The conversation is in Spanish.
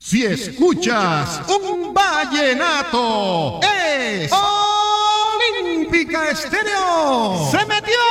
Si escuchas un vallenato, es Olímpica Estéreo. ¡Se metió!